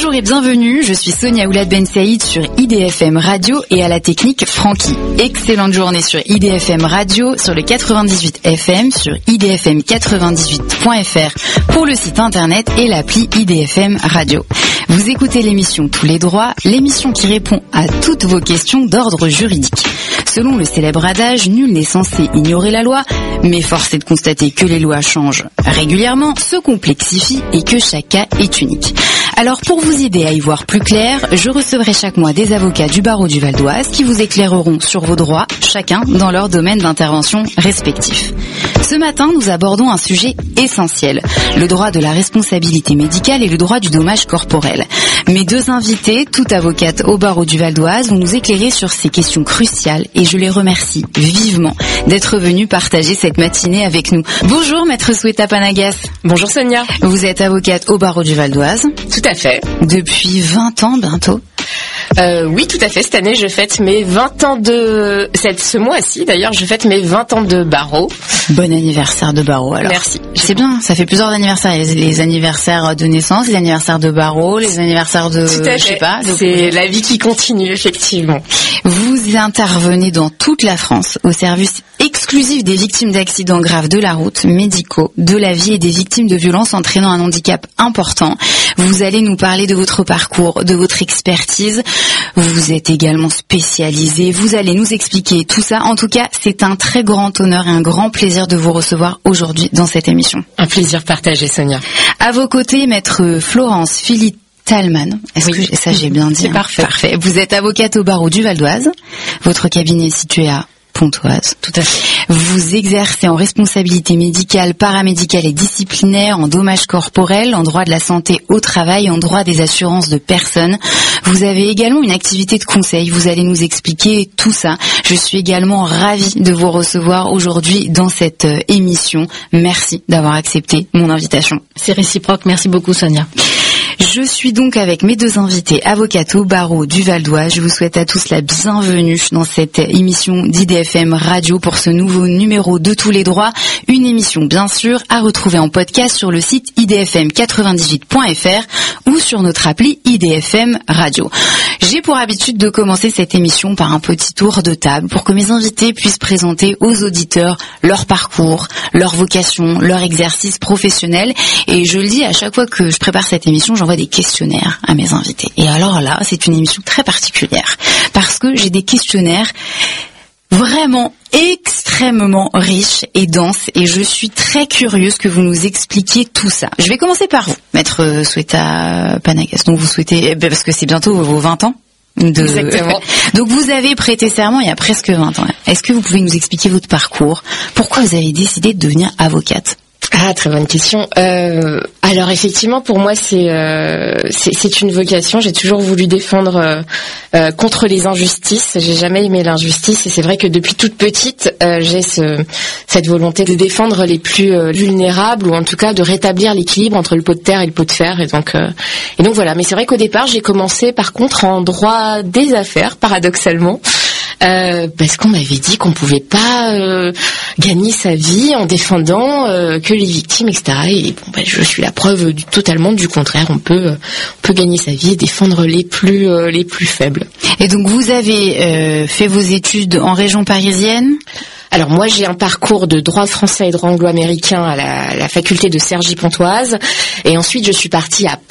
Bonjour et bienvenue, je suis Sonia Oulad Ben Saïd sur IDFM Radio et à la technique Francky. Excellente journée sur IDFM Radio, sur le 98 FM, sur idfm98.fr pour le site internet et l'appli IDFM Radio. Vous écoutez l'émission Tous les droits, l'émission qui répond à toutes vos questions d'ordre juridique. Selon le célèbre adage, nul n'est censé ignorer la loi, mais force est de constater que les lois changent régulièrement, se complexifient et que chaque cas est unique. Alors pour vous aider à y voir plus clair, je recevrai chaque mois des avocats du barreau du Val d'Oise qui vous éclaireront sur vos droits, chacun dans leur domaine d'intervention respectif. Ce matin, nous abordons un sujet essentiel, le droit de la responsabilité médicale et le droit du dommage corporel. Mes deux invités, toutes avocates au barreau du Val d'Oise, vont nous éclairer sur ces questions cruciales et je les remercie vivement d'être venus partager cette matinée avec nous. Bonjour Maître Sweta Panagas. Bonjour Sonia. Vous êtes avocate au barreau du Val d'Oise. Tout à fait. Depuis 20 ans bientôt. Oui, tout à fait. Cette année, je fête mes 20 ans de... Ce mois-ci, d'ailleurs, je fête mes 20 ans de barreau. Bon anniversaire de barreau, alors. Merci. C'est bien, ça fait plusieurs anniversaires. Les anniversaires de naissance, les anniversaires de barreau, les anniversaires de... Tout à fait. Je sais pas. C'est la vie qui continue, effectivement. Vous intervenez dans toute la France au service exclusif des victimes d'accidents graves de la route, médicaux, de la vie et des victimes de violences entraînant un handicap important. Vous allez nous parler de votre parcours, de votre expertise. Vous êtes également spécialisé. Vous allez nous expliquer tout ça. En tout cas, c'est un très grand honneur et un grand plaisir de vous recevoir aujourd'hui dans cette émission. Un plaisir partagé, Sonia. À vos côtés, maître Florence Philippe Talman. Est-ce que ça j'ai bien dit? C'est parfait. Parfait. Vous êtes avocate au barreau du Val d'Oise. Votre cabinet est situé à Pontoise. Tout à fait. Vous exercez en responsabilité médicale, paramédicale et disciplinaire, en dommages corporels, en droit de la santé au travail, en droit des assurances de personnes. Vous avez également une activité de conseil. Vous allez nous expliquer tout ça. Je suis également ravie de vous recevoir aujourd'hui dans cette émission. Merci d'avoir accepté mon invitation. C'est réciproque. Merci beaucoup, Sonia. Je suis donc avec mes deux invités, avocates au barreau du Val d'Oise. Je vous souhaite à tous la bienvenue dans cette émission d'IDFM Radio pour ce nouveau numéro de Tous les droits. Une émission bien sûr à retrouver en podcast sur le site idfm98.fr ou sur notre appli IDFM Radio. J'ai pour habitude de commencer cette émission par un petit tour de table pour que mes invités puissent présenter aux auditeurs leur parcours, leur vocation, leur exercice professionnel. Et je le dis à chaque fois que je prépare cette émission, j'envoie des questionnaires à mes invités. Et alors là, c'est une émission très particulière parce que j'ai des questionnaires vraiment extrêmement riches et denses et je suis très curieuse que vous nous expliquiez tout ça. Je vais commencer par vous, Maître Sweta Panagas. Donc vous souhaitez, parce que c'est bientôt vos 20 ans. Exactement. Donc vous avez prêté serment il y a presque 20 ans. Est-ce que vous pouvez nous expliquer votre parcours? Pourquoi vous avez décidé de devenir avocate? Ah, très bonne question. Alors effectivement, pour moi, c'est une vocation. J'ai toujours voulu défendre contre les injustices. J'ai jamais aimé l'injustice, et c'est vrai que depuis toute petite, j'ai cette volonté de défendre les plus vulnérables, ou en tout cas de rétablir l'équilibre entre le pot de terre et le pot de fer. Et donc voilà. Mais c'est vrai qu'au départ, j'ai commencé par contre en droit des affaires, paradoxalement. Parce qu'on m'avait dit qu'on pouvait pas gagner sa vie en défendant que les victimes, etc. Et bon, je suis la preuve totalement du contraire. On peut gagner sa vie et défendre les plus faibles. Et donc vous avez fait vos études en région parisienne? Alors moi j'ai un parcours de droit français et droit anglo-américain à la faculté de Cergy-Pontoise, et ensuite je suis partie à